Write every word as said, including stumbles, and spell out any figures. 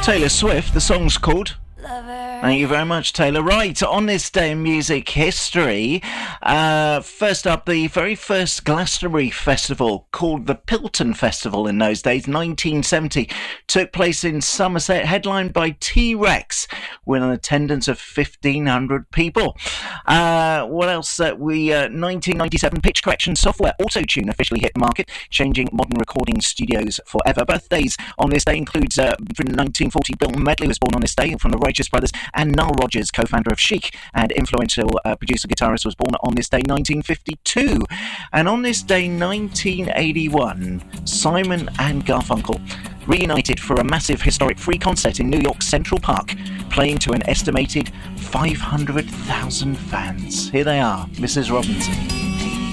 Taylor Swift, the song's called. Thank you very much, Taylor. Right, on this day in music history, uh, first up, the very first Glastonbury festival, called the Pilton Festival in those days, nineteen seventy, took place in Somerset, headlined by T-Rex, with an attendance of fifteen hundred people. Uh, what else? Uh, we uh, nineteen ninety-seven, pitch correction software Auto-Tune officially hit the market, changing modern recording studios forever. Birthdays on this day includes, uh, from nineteen forty, Bill Medley was born on this day, from the Righteous Brothers, and Nile Rodgers, co-founder of Chic and influential uh, producer-guitarist, was born on this day, nineteen fifty-two. And on this day, nineteen eighty-one, Simon and Garfunkel reunited for a massive historic free concert in New York's Central Park, playing to an estimated five hundred thousand fans. Here they are, Missus Robinson.